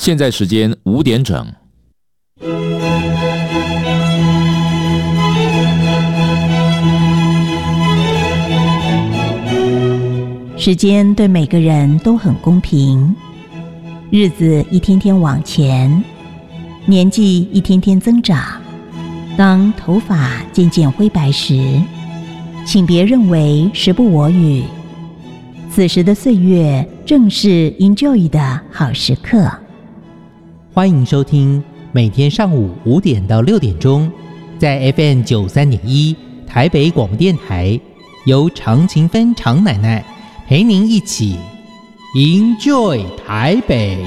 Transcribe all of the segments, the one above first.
现在时间5点整。 时间对每个人都很公平，日子一天天往前，年纪一天天增长。当头发渐渐灰白时，请别认为时不我与，此时的岁月正是 enjoy 的好时刻。 欢迎收听每天上午5点到6点钟，在 FM 93.1台北广播电台，由常勤芬常奶奶陪您一起 enjoy 台北。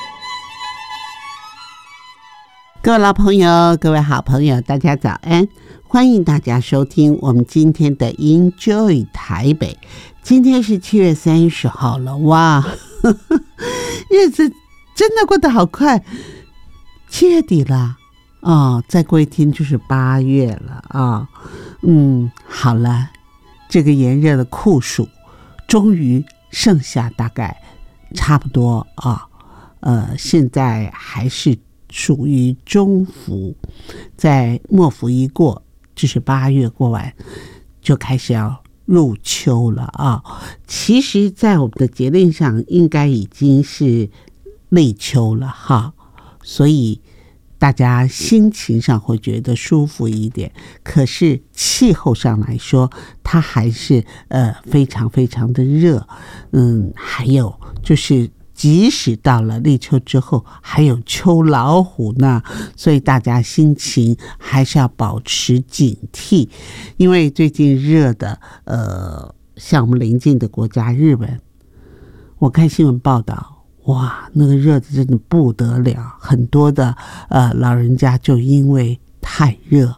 各位老朋友，各位好朋友，大家早安！欢迎大家收听我们今天的 Enjoy 台北。今天是7月30号了，哇，日子真的过得好快，7月底了哦，再过一天就是8月了啊。好了，这个炎热的酷暑终于剩下大概差不多啊，现在还是属于中伏，在末伏一过，就是8月过完，就开始要入秋了啊。其实在我们的节令上应该已经是立秋了哈，所以大家心情上会觉得舒服一点，可是气候上来说它还是非常非常的热。还有就是即使到了立秋之后还有秋老虎呢，所以大家心情还是要保持警惕。因为最近热的像我们邻近的国家日本，我看新闻报道，哇，那个热的真的不得了，很多的老人家就因为太热